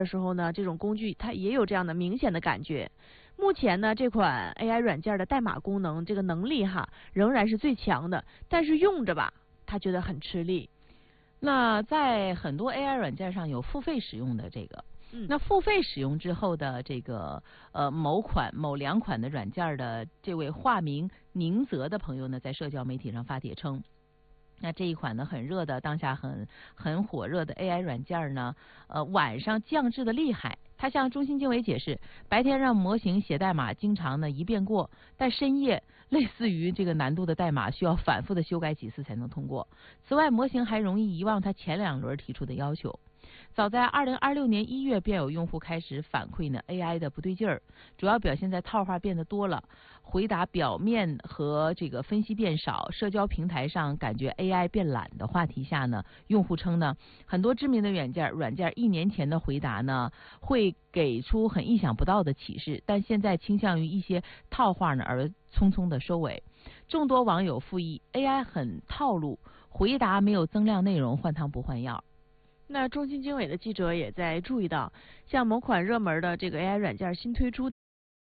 的时候呢，这种工具它也有这样的明显的感觉。目前呢，这款 AI 软件的代码功能这个能力仍然是最强的，但是用着吧，他觉得很吃力。 那在很多 AI 软件上有付费使用的这个。那付费使用之后的这个某两款的软件的这位化名宁泽的朋友呢，在社交媒体上发帖称，那这一款呢很热的当下很火热的 AI 软件呢，晚上降智的厉害。他向中信经纬解释，白天让模型写代码，经常呢一遍过，但深夜类似于这个难度的代码需要反复的修改几次才能通过。此外，模型还容易遗忘他前2轮提出的要求。早在2026年1月，便有用户开始反馈呢 AI 的不对劲儿，主要表现在套话变得多了，回答表面和这个分析变少，社交平台上感觉 AI 变懒的话题下呢，用户称呢，很多知名的软件1年前的回答呢，会给出很意想不到的启示，但现在倾向于一些套话呢而匆匆的收尾。众多网友附议 AI 很套路，回答没有增量内容，换汤不换药。 那中信经纬的记者也在注意到，像某款热门的这个 AI 软件新推出